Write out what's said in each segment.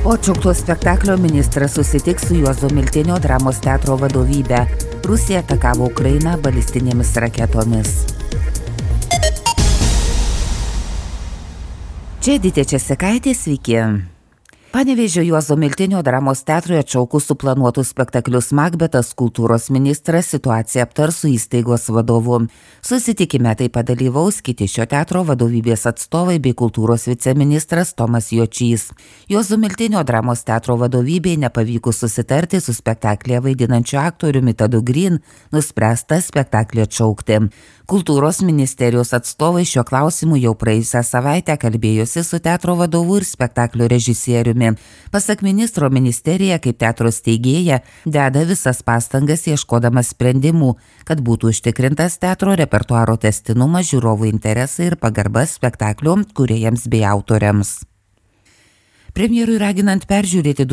Po atšaukto spektaklio ministras susitiks su Juozo Miltinio dramos teatro vadovybe. Rusija atakavo Ukrainą balistinėmis raketomis. Čia Editė Česikaitė, sveiki. Panevėžio Juozo Miltinio dramos teatrui atšaukus suplanuotus spektaklius Makbetas, kultūros ministras situaciją aptars su įstaigos vadovu. Susitikime taip pat dalyvaus kiti šio teatro vadovybės atstovai bei kultūros viceministras Tomas Jočys. Juozo Miltinio dramos teatro vadovybei nepavykus susitarti su spektaklėje vaidinančiu aktoriumi Tadu Green, nuspręsta spektaklį atšaukti. Kultūros ministerijos atstovai šiuo klausimu jau praėjusią savaitę kalbėjosi su teatro vadovu ir spektaklio režisieriumi. Pasak ministro, ministerija kaip teatro steigėja deda visas pastangas ieškodama sprendimų, kad būtų užtikrintas teatro repertuaro tęstinumas, žiūrovų interesai ir pagarba spektaklio kūrėjams bei autoriams. Premjerui raginant peržiūrėti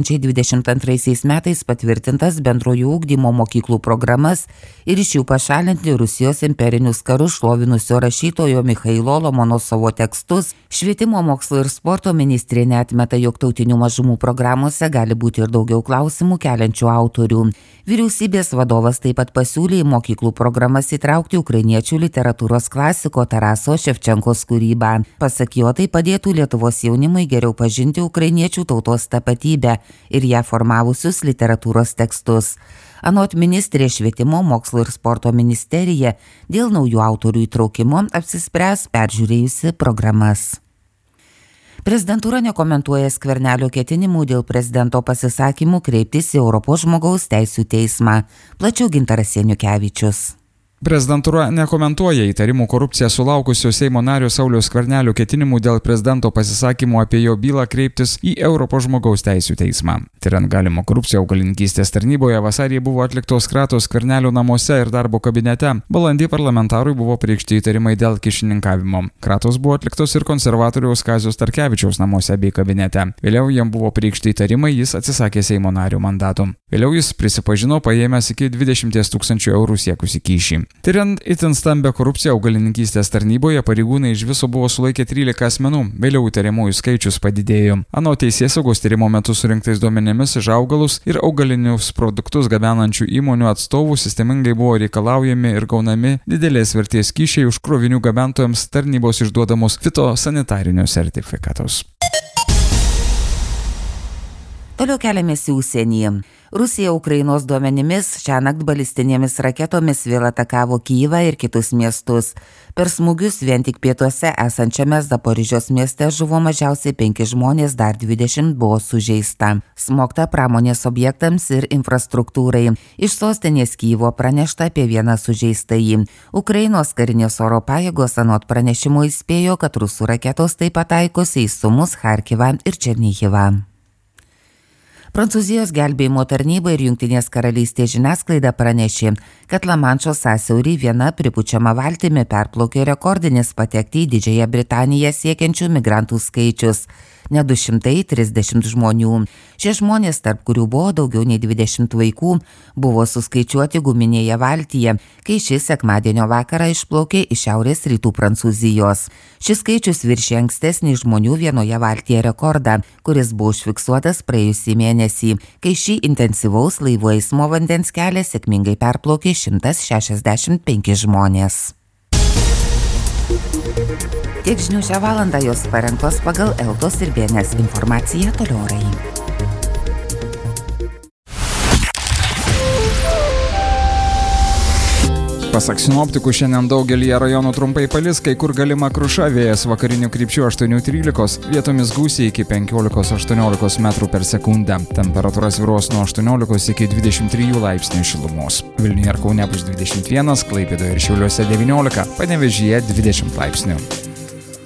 2022 metais patvirtintas bendrojo ugdymo mokyklų programas ir iš jų pašalinti Rusijos imperinius karus šlovinusio rašytojo Michailo Lomonosovo tekstus, švietimo, mokslo ir sporto ministrė neatmeta, jog tautinių mažumų programuose gali būti ir daugiau klausimų keliančių autorių. Vyriausybės vadovas taip pat pasiūlė į mokyklų programas įtraukti ukrainiečių literatūros klasiko Taraso Ševčenkos kūrybą. Pasak jo, tai padėtų Lietuvos jaunimui geriau pažinti ukrainiečių tautos tapatybę ir ją formavusius literatūros tekstus. Anot ministrės švietimo, mokslo ir sporto ministerija dėl naujų autorių įtraukimo apsispręs peržiūrėjusi programas. Prezidentūra nekomentuoja Skvernelio ketinimų dėl prezidento pasisakymų kreiptis į Europos žmogaus teisių teismą. Plačiau Gintaras Janukevičius. Prezidentūra nekomentuoja įtarimų korupciją sulaukusio Seimo nario Sauliaus Skvernelio ketinimų dėl prezidento pasisakymų apie jo bylą kreiptis į Europos žmogaus teisių teismą. Tiriant galimą korupciją augalininkystės tarnyboje, vasarį buvo atliktos kratos Skvernelio namuose ir darbo kabinete. Balandį parlamentarui buvo priekšti įtarimai dėl kyšininkavimo. Kratos buvo atliktos ir konservatoriaus Kazio Starkevičiaus namuose bei kabinete. Vėliau jam buvo priekšti įtarimai, jis atsisakė Seimo nario mandato. Vėliau jis prisipažino paėmęs iki 20 000 eurų siekusi kyšį. Tiriant itin stambę korupciją augalininkystės tarnyboje, pareigūnai iš viso buvo sulaikę 13 asmenų, vėliau įtariamųjų skaičius padidėjo. Anot teisėsaugos tyrimo metu surinktais duomenimis iš augalus ir augalinius produktus gabenančių įmonių atstovų sistemingai buvo reikalaujami ir gaunami didelės vertės kyšiai už krovinių gabentojams tarnybos išduodamus fitosanitarinius sertifikatus. Toliau keliamės į užsienį. Rusija Ukrainos duomenimis šiąnakt balistinėmis raketomis vėl atakavo Kyjivą ir kitus miestus. Per smūgius vien tik pietuose esančiame Zaporižės mieste žuvo mažiausiai 5 žmonės, dar 20 buvo sužeista. Smogta pramonės objektams ir infrastruktūrai. Iš sostinės Kyjivo pranešta apie vieną sužeistąjį. Ukrainos karinės oro pajėgos anot pranešimo įspėjo, kad rusų raketos taip pat taikosi į Sumus, Charkivą ir Černyhivą. Prancūzijos gelbėjimo tarnyba ir Jungtinės karalystės žiniasklaida pranešė, kad Lamanšo sąsiaurį viena pripučiama valtimi perplaukė rekordinis patekti į Didžiąją Britaniją siekiančių migrantų skaičius – net 230 žmonių. Šie žmonės, tarp kurių buvo daugiau nei 20 vaikų, buvo suskaičiuoti guminėje valtyje, kai šis sekmadienio vakarą išplaukė iš šiaurės rytų Prancūzijos. Šis skaičius viršė ankstesnį žmonių vienoje valtyje rekordą, kuris buvo užfiksuotas praėjusį mėnesį, kai šį intensyvaus laivų eismo vandens kelią sėkmingai perplaukė 165 žmonės. Tiek žinių šią valandą, jos parengtos pagal Eltos ir BNS informaciją. Toliau orai. Pasak sinoptikų, šiandien daugelyje rajonų trumpai palis, kai kur galima kruša, vėjas vakarinių krypčių 8–13, vietomis gūsiai iki 15–18 metrų per sekundę. Temperatūra svyruos nuo 18 iki 23 laipsnių šilumos. Vilniuje ir Kaune bus 21, Klaipėdoje ir Šiauliuose 19, Panevėžyje 20 laipsnių.